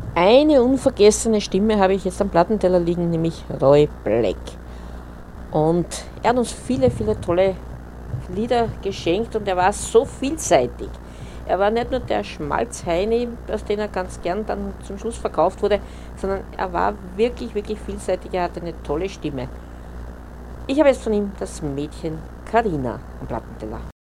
Eine unvergessene Stimme habe ich jetzt am Plattenteller liegen, nämlich Roy Black. Und er hat uns viele, viele tolle Lieder geschenkt und er war so vielseitig. Er war nicht nur der Schmalzheini, aus dem er ganz gern dann zum Schluss verkauft wurde, sondern er war wirklich, wirklich vielseitig. Er hatte eine tolle Stimme. Ich habe jetzt von ihm das Mädchen Karina am Plattenteller.